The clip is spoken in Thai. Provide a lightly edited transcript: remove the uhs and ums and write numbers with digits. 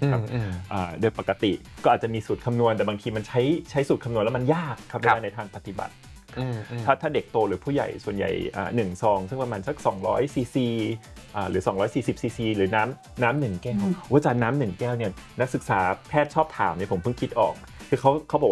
ครับโดยปกติก็อาจจะมีสูตรคำนวณแต่บางทีมันใช้สูตรคำนวณแล้วมันยากครับในทางปฏิบัติถ้าเด็กโตหรือผู้ใหญ่ส่วนใหญ่1 ซองซึ่งประมาณสัก200 ซีซีหรือ240 ซีซีหรือน้ำ1 แก้วว่าจานน้ำ1 แก้วเนี่ยนักศึกษาแพทย์ชอบถามเนี่ยผมเพิ่งคิดออกคือเขาบอก